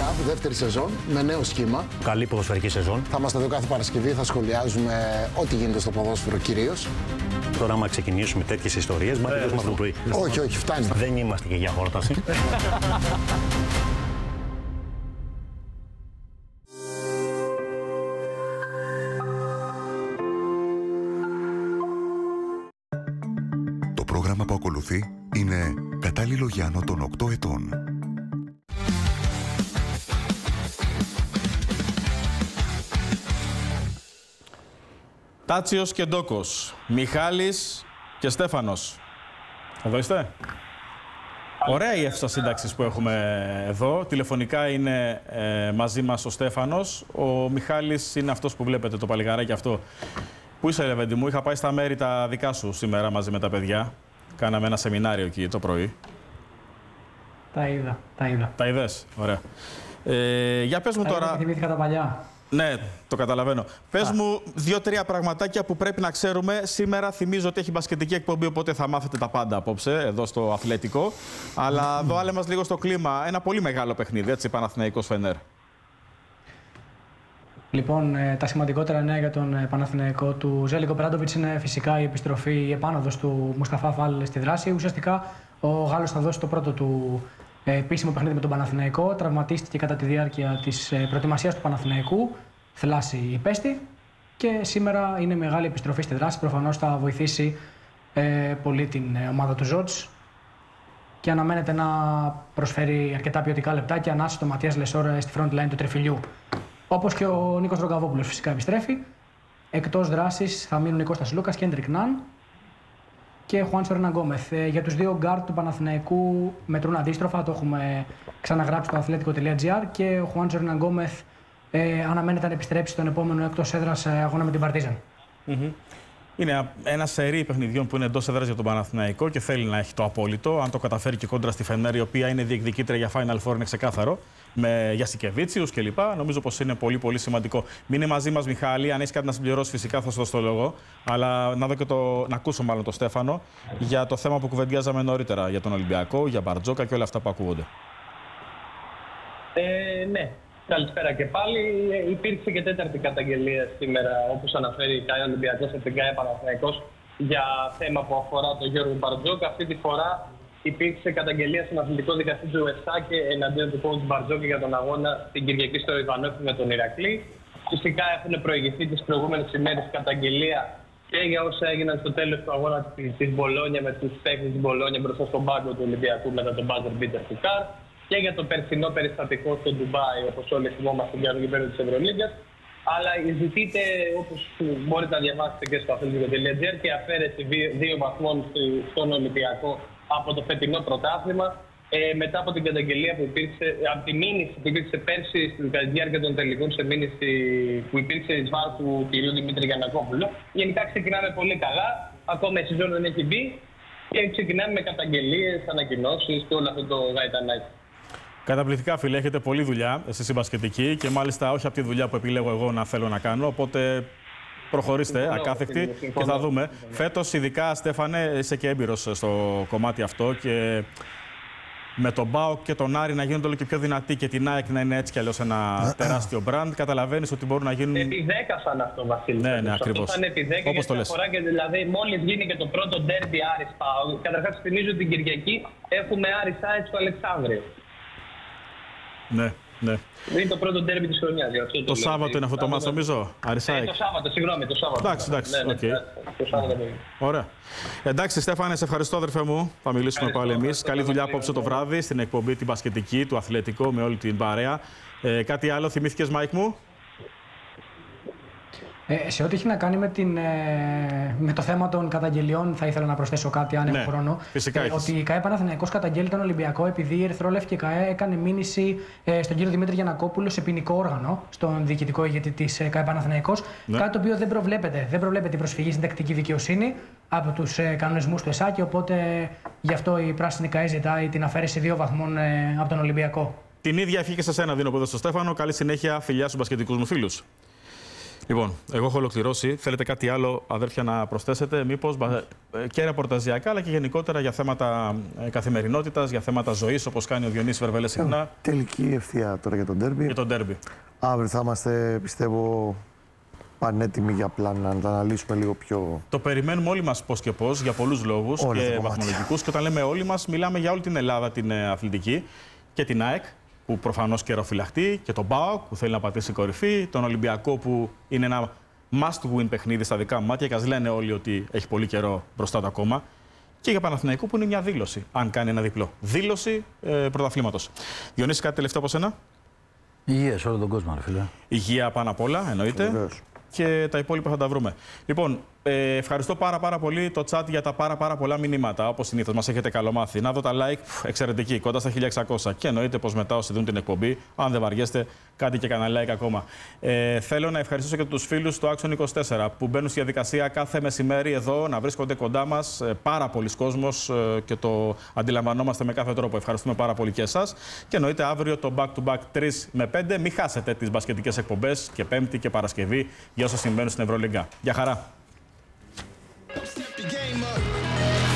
Cup, δεύτερη σεζόν, με νέο σχήμα. Καλή ποδοσφαιρική σεζόν. Θα είμαστε εδώ κάθε Παρασκευή, θα σχολιάζουμε ό,τι γίνεται στο ποδόσφαιρο κυρίως. Τώρα, άμα ξεκινήσουμε τέτοιες ιστορίες, μα τελειώσουμε το πρωί. Όχι, όχι, φτάνει. Δεν είμαστε και για χόρταση. Το πρόγραμμα που ακολουθεί είναι κατάλληλο για άνω των 8 ετών. Τάτσιος και Ντόκος, Μιχάλης και Στέφανος. Εδώ είστε. Ωραία η αίθουσα σύνταξης που έχουμε εδώ. Τηλεφωνικά είναι μαζί μας ο Στέφανος. Ο Μιχάλης είναι αυτός που βλέπετε, το παλιγαράκι αυτό. Πού είσαι, Λεβέντη μου? Είχα πάει στα μέρη τα δικά σου σήμερα μαζί με τα παιδιά. Κάναμε ένα σεμινάριο εκεί το πρωί. Τα είδα. Τα είδες? Ωραία. Για πες μου τώρα... Θυμήθηκα τα παλιά. Ναι, το καταλαβαίνω. Πες μου 2-3 πραγματάκια που πρέπει να ξέρουμε. Σήμερα θυμίζω ότι έχει μπασκετική εκπομπή, οπότε θα μάθετε τα πάντα απόψε, εδώ στο Αθλέτικο. Αλλά βάλε μας λίγο στο κλίμα. Ένα πολύ μεγάλο παιχνίδι, έτσι, Παναθηναϊκός Φενέρ. Λοιπόν, τα σημαντικότερα νέα για τον Παναθηναϊκό του Ζέλικο Μπράντοβιτς είναι φυσικά η επιστροφή, η επάνωδος του Μουσταφά Φάλ στη δράση. Ουσιαστικά ο Γάλλος θα δώσει το πρώτο του επίσημο παιχνίδι με τον Παναθηναϊκό. Τραυματίστηκε κατά τη διάρκεια της προετοιμασίας του Παναθηναϊκού. Θλάση υπέστη και σήμερα είναι μεγάλη επιστροφή στη δράση. Προφανώς θα βοηθήσει πολύ την ομάδα του Ζότς και αναμένεται να προσφέρει αρκετά ποιοτικά λεπτά και ανάσει τον Ματίας Λεσόρ στη front line του τριφυλιού. Όπως και ο Νίκος Ρογκαβόπουλος φυσικά επιστρέφει. Εκτός δράσης θα μείνουν οι Κώστας Λούκας και Έντρικ Ναν και Χουάντσο Ρεναγκόμεθ. Για τους δύο γκάρτ του Παναθηναϊκού μετρούν αντίστροφα, το έχουμε ξαναγράψει στο athletic.gr και ο Χουάντσο Ρεναγκόμεθ αναμένεται να επιστρέψει στον επόμενο εκτός έδρας αγώνα με την Παρτίζαν. Είναι ένα σερί παιχνιδιών που είναι εντός έδρας για τον Παναθηναϊκό και θέλει να έχει το απόλυτο. Αν το καταφέρει και κόντρα στη Φενέρ, η οποία είναι διεκδικήτρια για Final Four, είναι ξεκάθαρο. Με Γιασικεβίτσιους κλπ. Νομίζω πως είναι πολύ σημαντικό. Μείνε μαζί μας, Μιχάλη. Αν έχει κάτι να συμπληρώσει, φυσικά θα σου δώσω το λόγο. Αλλά να δω και να ακούσω μάλλον τον Στέφανο για το θέμα που κουβεντιάζαμε νωρίτερα για τον Ολυμπιακό, για Μπαρτζόκα και όλα αυτά που ακούγονται. Ναι. Καλησπέρα και πάλι. Υπήρξε και τέταρτη καταγγελία σήμερα, όπως αναφέρει η ΚΑΕ Ολυμπιακός από την ΚΑΕ Παναθηναϊκός, για θέμα που αφορά τον Γιώργο Μπαρτζόκα. Αυτή τη φορά υπήρξε καταγγελία στον αθλητικό δικαστή του ΕΣΑΚΕ εναντίον του coach Μπαρτζόκα για τον αγώνα την Κυριακή στο Ιβανόφι με τον Ηρακλή. Φυσικά έχουν προηγηθεί τις προηγούμενες ημέρες καταγγελία και για όσα έγιναν στο τέλος του αγώνα της Μπολόνια με τους παίκτες της Μπολόνια μπροστά στον πάγκο του Ολυμπιακού μετά τον buzzer beater του Καρ. Και για το περσινό περιστατικό στο Ντουμπάι, όπως όλοι θυμόμαστε για το γήπεδο της Ευρωλίγκας. Αλλά ζητείτε, όπως μπορείτε να διαβάσετε και στο athletic.gr, και αφαίρεση 2 βαθμών στον Ολυμπιακό από το φετινό πρωτάθλημα. Μετά από την καταγγελία που υπήρξε, από τη μήνυση που υπήρξε πέρσι κατά τη διάρκεια των τελικών, σε μήνυση που υπήρξε εις βάρος του κ. Δημήτρη Γιαννακόπουλου. Γενικά ξεκινάμε πολύ καλά. Ακόμα η σεζόν δεν έχει μπει και ξεκινάμε με καταγγελίες, ανακοινώσεις και όλο αυτό το γαϊτανάκι. Καταπληκτικά, φίλε. Έχετε πολλή δουλειά εσείς οι μπασκετικοί και μάλιστα όχι από τη δουλειά που επιλέγω εγώ να θέλω να κάνω. Οπότε προχωρήστε ακάθεκτοι και θα δούμε. Φέτος, ειδικά, Στέφανε, είσαι και έμπειρος στο κομμάτι αυτό και με τον ΠΑΟΚ και τον Άρη να γίνονται όλο και πιο δυνατοί και την ΑΕΚ να είναι έτσι κι αλλιώς ένα τεράστιο μπραντ, καταλαβαίνεις ότι μπορούν να γίνουν. Επί 10 σαν αυτό, Βασίλη. Ναι, ακριβώς. Αυτό θα είναι επί 10 όπως το λες. Και δηλαδή, μόλις γίνει και το πρώτο ντέρμπι Άρης ΠΑΟΚ, καταρχάς θυμίζω την Κυριακή έχουμε Άρης ΑΕΚ στο Αλεξάνδριο. Ναι. Είναι το πρώτο ντέρμπι της χρονιάς. Το Σάββατο είναι αυτό το μάτς, νομίζω. Αρισάικ. Το Σάββατο, συγγνώμη, το Σάββατο. Εντάξει. Το Σάββατο. Ωραία. Εντάξει, Στέφανε, σε ευχαριστώ, αδερφέ μου. Θα μιλήσουμε πάλι εμείς. Καλή δουλειά απόψε το βράδυ στην εκπομπή την μπασκετική του Αθλητικό με όλη την παρέα. Κάτι άλλο θυμήθηκες, Μάικ μου? Σε ό,τι έχει να κάνει με το θέμα των καταγγελιών, θα ήθελα να προσθέσω κάτι, αν έχω χρόνο. Ότι η ΚΑΕ Παναθηναϊκός καταγγέλει τον Ολυμπιακό επειδή η Ερυθρόλευκη ΚΑΕ έκανε μήνυση στον κύριο Δημήτρη Γιαννακόπουλο σε ποινικό όργανο, στον διοικητικό ηγέτη της ΚΑΕ Παναθηναϊκός. Ναι. Κάτι το οποίο δεν προβλέπεται. Δεν προβλέπεται η προσφυγή στην τακτική δικαιοσύνη από τους κανονισμούς του ΕΣΑΚΕ. Οπότε γι' αυτό η πράσινη ΚΑΕ ζητάει την αφαίρεση 2 βαθμών από τον Ολυμπιακό. Την ίδια ευχή και σε σένα δίνω από εδώ στο Στέφανο. Καλή συνέχεια, φιλιά στους μπασκετικούς μου φίλους. Λοιπόν, εγώ έχω ολοκληρώσει. Θέλετε κάτι άλλο, αδέρφια, να προσθέσετε, μήπως και ρεπορταζιακά, αλλά και γενικότερα για θέματα καθημερινότητας, για θέματα ζωής, όπως κάνει ο Διονύσης Βερβελές συχνά. Τελική ευθεία τώρα για τον ντέρμπι. Για τον ντέρμπι. Αύριο θα είμαστε, πιστεύω, πανέτοιμοι για απλά να τα αναλύσουμε λίγο πιο. Το περιμένουμε όλοι μας πώς και πώς, για πολλούς λόγους και βαθμολογικούς. Και όταν λέμε όλοι μας, μιλάμε για όλη την Ελλάδα την αθλητική και την ΑΕΚ, που προφανώς καιροφυλαχτεί, και τον ΠΑΟΚ που θέλει να πατήσει κορυφή, τον Ολυμπιακό που είναι ένα must-win παιχνίδι στα δικά μου μάτια, και ας λένε όλοι ότι έχει πολύ καιρό μπροστά του ακόμα. Και για Παναθηναϊκό που είναι μια δήλωση, αν κάνει ένα διπλό. Δήλωση πρωταθλήματος. Διονύση, κάτι τελευταίο από σένα? Υγεία σε όλο τον κόσμο, ρε φίλε. Υγεία πάνω απ' όλα, εννοείται. Βεβαίως. Και τα υπόλοιπα θα τα βρούμε. Λοιπόν, ευχαριστώ πάρα πολύ το chat για τα πάρα πολλά μηνύματα. Όπως συνήθως, μας έχετε καλομάθει. Να δω τα like, εξαιρετική, κοντά στα 1600. Και εννοείται πως μετά όσοι δουν την εκπομπή, αν δεν βαριέστε, κάντε και κανένα like ακόμα. Θέλω να ευχαριστήσω και τους φίλους του Άξον 24 που μπαίνουν στη διαδικασία κάθε μεσημέρι εδώ να βρίσκονται κοντά μας. Πάρα πολλοί κόσμος και το αντιλαμβανόμαστε με κάθε τρόπο. Ευχαριστούμε πάρα πολύ και εσάς. Και εννοείται αύριο το back-to-back 3 με 5. Μην χάσετε τις μπασκετικές εκπομπές και Πέμπτη και Παρασκευή για όσα συμβαίνουν στην Ευρωλίγκα. Γεια χαρά!